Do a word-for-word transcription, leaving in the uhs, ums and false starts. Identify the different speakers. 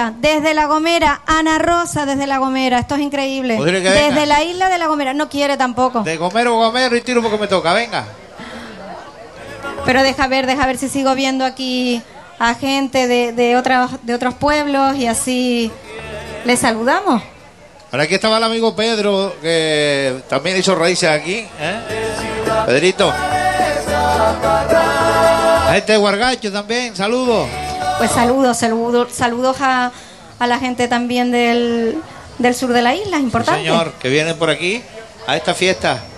Speaker 1: Desde La Gomera, Ana Rosa desde La Gomera, esto es increíble.
Speaker 2: Pues dile que
Speaker 1: desde
Speaker 2: venga.
Speaker 1: la isla de La Gomera, no quiere tampoco.
Speaker 2: De Gomero, Gomero y tiro porque me toca, venga.
Speaker 1: Pero deja ver, deja ver si sigo viendo aquí a gente de, de, otros, de otros pueblos y así les saludamos.
Speaker 2: Ahora aquí estaba el amigo Pedro, que también hizo raíces aquí, ¿eh? Pedrito. A este Guargacho también, saludos.
Speaker 1: Pues saludos, saludos, saludos a, a la gente también del, del sur de la isla, importante.
Speaker 2: Sí, señor, que vienen por aquí a esta fiesta.